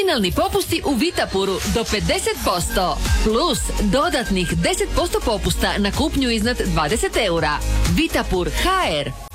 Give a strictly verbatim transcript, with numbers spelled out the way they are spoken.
Finalni popusti u Vitapuru do pedeset posto. Plus dodatnih deset posto popusta na kupnju iznad dvadeset eura. Vitapur ha er.